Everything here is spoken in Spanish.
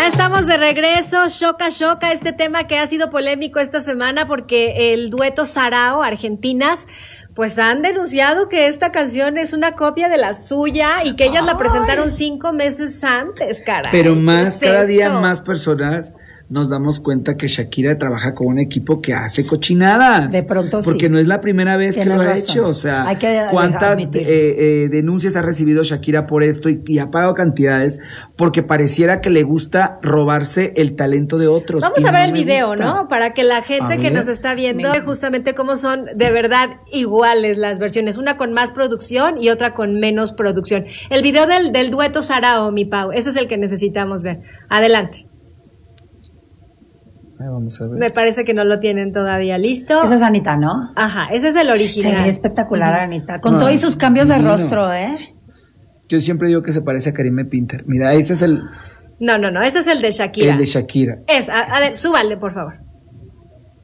Ya estamos de regreso, Shoka Shoka, este tema que ha sido polémico esta semana porque el dueto Sarao, Argentinas, pues han denunciado que esta canción es una copia de la suya y que ellas la presentaron 5 meses antes, caray. Pero más, cada día más personas nos damos cuenta que Shakira trabaja con un equipo que hace cochinadas. De pronto sí. Porque no es la primera vez que lo ha hecho. O sea, ¿cuántas denuncias ha recibido Shakira por esto y ha pagado cantidades? Porque pareciera que le gusta robarse el talento de otros. Vamos a ver el video, ¿no? Para que la gente que nos está viendo justamente cómo son de verdad iguales las versiones. Una con más producción y otra con menos producción. El video del dueto Sarao, mi Pau. Ese es el que necesitamos ver. Adelante. Vamos a ver. Me parece que no lo tienen todavía listo. Esa es Anita, ¿no? Ajá, ese es el original. Se ve espectacular, Anita. Con todos sus cambios de rostro, ¿eh? Yo siempre digo que se parece a Karime Pinter. Mira, ese es el... No, ese es el de Shakira. El de Shakira. Súbale, por favor.